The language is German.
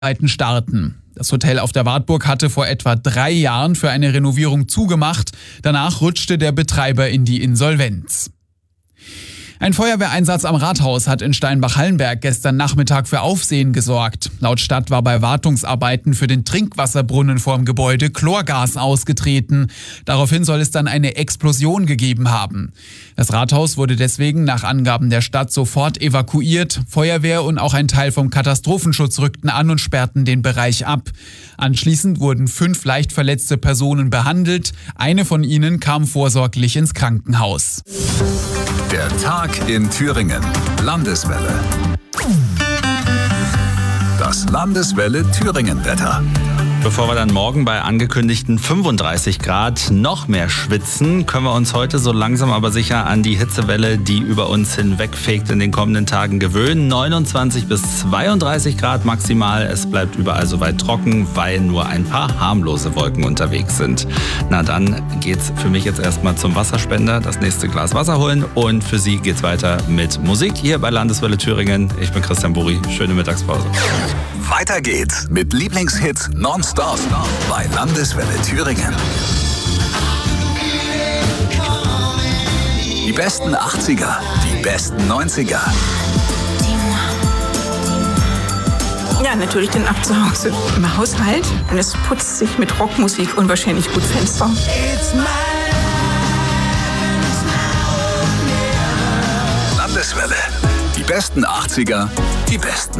starten. Das Hotel auf der Wartburg hatte vor etwa 3 Jahren für eine Renovierung zugemacht. Danach rutschte der Betreiber in die Insolvenz. Ein Feuerwehreinsatz am Rathaus hat in Steinbach-Hallenberg gestern Nachmittag für Aufsehen gesorgt. Laut Stadt war bei Wartungsarbeiten für den Trinkwasserbrunnen vorm Gebäude Chlorgas ausgetreten. Daraufhin soll es dann eine Explosion gegeben haben. Das Rathaus wurde deswegen nach Angaben der Stadt sofort evakuiert. Feuerwehr und auch ein Teil vom Katastrophenschutz rückten an und sperrten den Bereich ab. Anschließend wurden 5 leicht verletzte Personen behandelt. Eine von ihnen kam vorsorglich ins Krankenhaus. Der Tag in Thüringen. Landeswelle. Das Landeswelle Thüringen-Wetter. Bevor wir dann morgen bei angekündigten 35 Grad noch mehr schwitzen, können wir uns heute so langsam aber sicher an die Hitzewelle, die über uns hinwegfegt, in den kommenden Tagen gewöhnen. 29 bis 32 Grad maximal. Es bleibt überall soweit trocken, weil nur ein paar harmlose Wolken unterwegs sind. Na dann geht's für mich jetzt erstmal zum Wasserspender, das nächste Glas Wasser holen, und für Sie geht's weiter mit Musik hier bei Landeswelle Thüringen. Ich bin Christian Burri. Schöne Mittagspause. Weiter geht's mit Lieblingshits nonstop bei Landeswelle Thüringen. Die besten 80er, die besten 90er. Ja, natürlich den ab zu Hause im Haushalt. Und es putzt sich mit Rockmusik unwahrscheinlich gut Fenster. Landeswelle. Die besten 80er, die besten